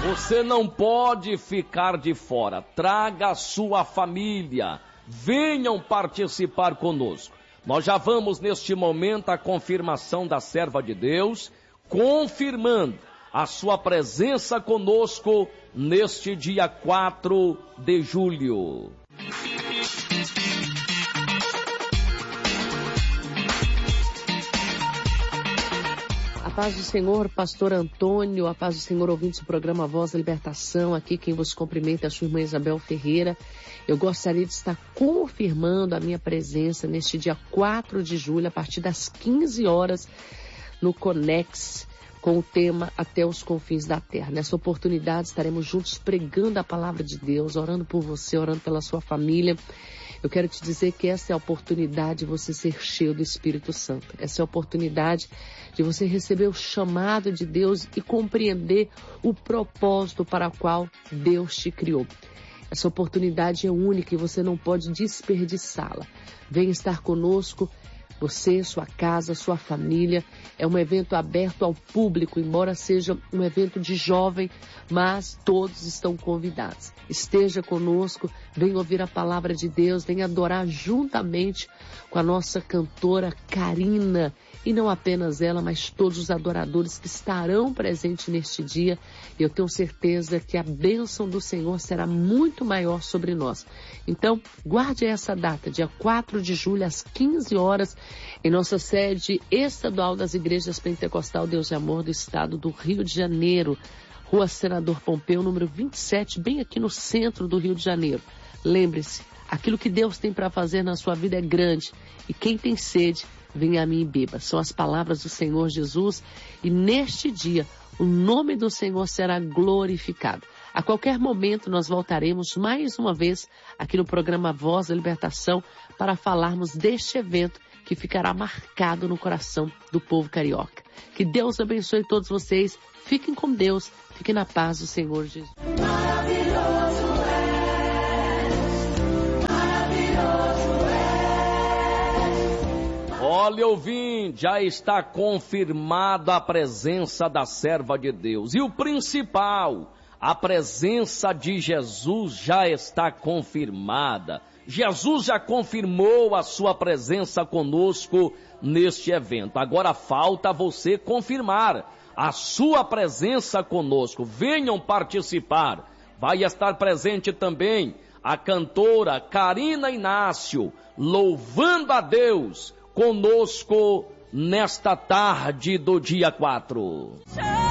Você não pode ficar de fora. Traga a sua família. Venham participar conosco. Nós já vamos neste momento a confirmação da serva de Deus, confirmando a sua presença conosco neste dia 4 de julho. A paz do Senhor, pastor Antônio, a paz do Senhor, ouvintes do programa Voz da Libertação, aqui quem vos cumprimenta é a sua irmã Isabel Ferreira. Eu gostaria de estar confirmando a minha presença neste dia 4 de julho, a partir das 15 horas, no Conex, com o tema Até os Confins da Terra. Nessa oportunidade estaremos juntos pregando a palavra de Deus, orando por você, orando pela sua família. Eu quero te dizer que essa é a oportunidade de você ser cheio do Espírito Santo. Essa é a oportunidade de você receber o chamado de Deus e compreender o propósito para o qual Deus te criou. Essa oportunidade é única e você não pode desperdiçá-la. Venha estar conosco, você, sua casa, sua família. É um evento aberto ao público, embora seja um evento de jovem, mas todos estão convidados. Esteja conosco, venha ouvir a palavra de Deus, venha adorar juntamente com a nossa cantora Karina. E não apenas ela, mas todos os adoradores que estarão presentes neste dia. Eu tenho certeza que a bênção do Senhor será muito maior sobre nós. Então, guarde essa data, dia 4 de julho, às 15 horas, em nossa sede estadual das Igrejas Pentecostal Deus e Amor do Estado do Rio de Janeiro, Rua Senador Pompeu, número 27, bem aqui no centro do Rio de Janeiro. Lembre-se, aquilo que Deus tem para fazer na sua vida é grande. E quem tem sede, venha a mim e beba. São as palavras do Senhor Jesus. E neste dia, o nome do Senhor será glorificado. A qualquer momento nós voltaremos mais uma vez aqui no programa Voz da Libertação para falarmos deste evento que ficará marcado no coração do povo carioca. Que Deus abençoe todos vocês. Fiquem com Deus. Fiquem na paz do Senhor Jesus. Maravilhoso é. Olha, ouvinte, já está confirmada a presença da serva de Deus. E o principal, a presença de Jesus já está confirmada. Jesus já confirmou a sua presença conosco neste evento. Agora falta você confirmar a sua presença conosco. Venham participar. Vai estar presente também a cantora Karina Inácio, louvando a Deus conosco nesta tarde do dia 4.